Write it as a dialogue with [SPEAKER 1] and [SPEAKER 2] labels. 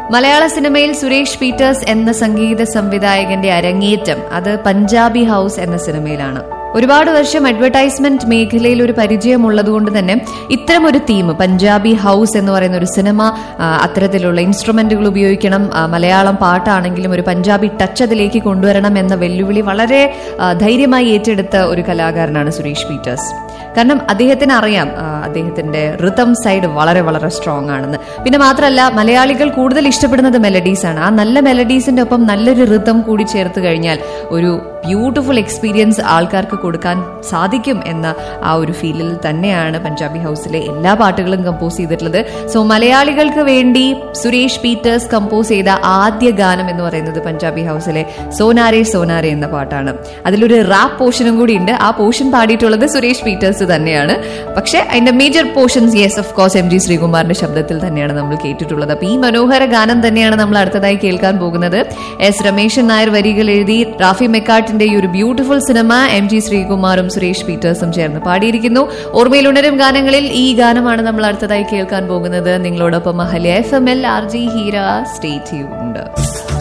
[SPEAKER 1] മലയാള സിനിമയിൽ സുരേഷ് പീറ്റേഴ്സ് എന്ന സംഗീത സംവിധായകന്റെ അരങ്ങേറ്റം അത് പഞ്ചാബി ഹൗസ് എന്ന സിനിമയിലാണ്. ഒരുപാട് വർഷം അഡ്വർടൈസ്മെന്റ് മേഖലയിൽ ഒരു പരിചയമുള്ളതുകൊണ്ട് തന്നെ ഇത്തരം ഒരു തീം, പഞ്ചാബി ഹൗസ് എന്ന് പറയുന്ന ഒരു സിനിമ, അത്തരത്തിലുള്ള ഇൻസ്ട്രുമെന്റുകൾ ഉപയോഗിക്കണം, മലയാളം പാട്ടാണെങ്കിലും ഒരു പഞ്ചാബി ടച്ച് അതിലേക്ക് കൊണ്ടുവരണം എന്ന വെല്ലുവിളി വളരെ ധൈര്യമായി ഏറ്റെടുത്ത ഒരു കലാകാരനാണ് സുരേഷ് പീറ്റേഴ്സ്. കാരണം അദ്ദേഹത്തിന് അറിയാം അദ്ദേഹത്തിന്റെ റിതം സൈഡ് വളരെ വളരെ സ്ട്രോങ് ആണെന്ന്. പിന്നെ മാത്രമല്ല, മലയാളികൾ കൂടുതൽ ഇഷ്ടപ്പെടുന്നത് മെലഡീസ് ആണ്. ആ നല്ല മെലഡീസിന്റെ ഒപ്പം നല്ലൊരു റിതം കൂടി ചേർത്ത് കഴിഞ്ഞാൽ ഒരു ബ്യൂട്ടിഫുൾ എക്സ്പീരിയൻസ് ആൾക്കാർക്ക് കൊടുക്കാൻ സാധിക്കും എന്ന ആ ഒരു ഫീലിൽ തന്നെയാണ് പഞ്ചാബി ഹൗസിലെ എല്ലാ പാട്ടുകളും കമ്പോസ് ചെയ്തിട്ടുള്ളത്. സോ മലയാളികൾക്ക് വേണ്ടി സുരേഷ് പീറ്റേഴ്സ് കമ്പോസ് ചെയ്ത ആദ്യ ഗാനം എന്ന് പറയുന്നത് പഞ്ചാബി ഹൗസിലെ സോനാരെ സോനാരെ എന്ന പാട്ടാണ്. അതിലൊരു റാപ്പ് പോർഷനും കൂടി ഉണ്ട്. ആ പോർഷൻ പാടിയിട്ടുള്ളത് സുരേഷ് പീറ്റേഴ്സ് തന്നെയാണ്. പക്ഷെ അതിന്റെ major portions yes of course M G ശ്രീകുമാറിന്റെ ശബ്ദത്തിൽ തന്നെയാണ് നമ്മൾ കേട്ടിട്ടുള്ളത്. അപ്പൊ ഈ മനോഹര ഗാനം തന്നെയാണ് നമ്മൾ അടുത്തതായി കേൾക്കാൻ പോകുന്നത്. എസ് രമേശൻ നായർ വരികൾ എഴുതി റാഫി മെക്കാട്ടിന്റെ ഈ ഒരു beautiful cinema M G ശ്രീകുമാറും Suresh പീറ്റേഴ്സും ചേർന്ന് പാടിയിരിക്കുന്നു. ഓർമ്മയിൽ ഉണരും ഗാനങ്ങളിൽ ഈ ഗാനമാണ് നമ്മൾ അടുത്തതായി കേൾക്കാൻ പോകുന്നത്. നിങ്ങളോടൊപ്പം Ahalya FM-ൽ RJ Heera. Stay tuned.